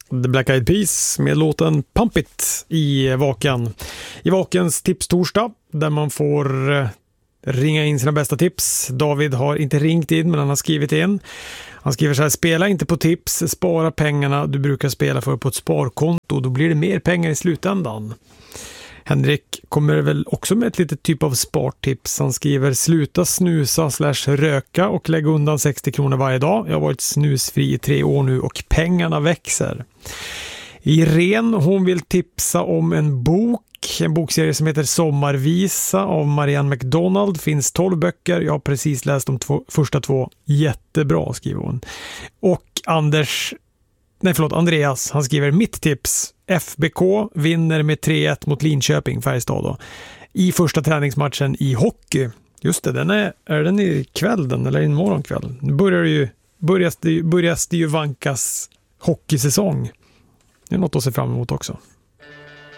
The Black Eyed Peas med låten Pump It i Vaken. I Vakens tipstorsdag där man får ringa in sina bästa tips. David har inte ringt in, men han har skrivit in. Han skriver så här: spela inte på tips, spara pengarna du brukar spela för på ett sparkonto, då blir det mer pengar i slutändan. Henrik kommer väl också med ett litet typ av spartips. Han skriver: sluta snusa / röka och lägga undan 60 kronor varje dag. Jag har varit snusfri i 3 år nu och pengarna växer. Irene, hon vill tipsa om en bokserie som heter Sommarvisa av Marianne McDonald. Finns 12 böcker. Jag har precis läst de första 2. Jättebra, skriver hon. Och Andreas, han skriver: mitt tips, FBK vinner med 3-1 mot Linköping, Färjestad då, i första träningsmatchen i hockey. Just det, är den i kvällen eller imorgon kväll? Nu börjar det ju vankas hockeysäsong. Det är något att se fram emot också.